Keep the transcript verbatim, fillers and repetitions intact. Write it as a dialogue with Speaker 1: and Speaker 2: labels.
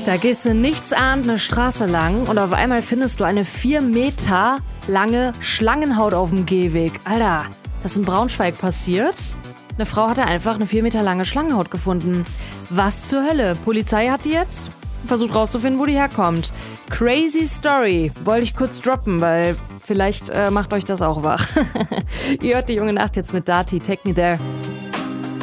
Speaker 1: Da gehst du nichtsahnend eine Straße lang und auf einmal findest du eine vier Meter lange Schlangenhaut auf dem Gehweg. Alter, das ist in Braunschweig passiert. Eine Frau hatte einfach eine vier Meter lange Schlangenhaut gefunden. Was zur Hölle? Polizei hat die jetzt? Versucht rauszufinden, wo die herkommt. Crazy Story. Wollte ich kurz droppen, weil vielleicht äh, macht euch das auch wach. Ihr hört die junge Nacht jetzt mit Dati. Take me there.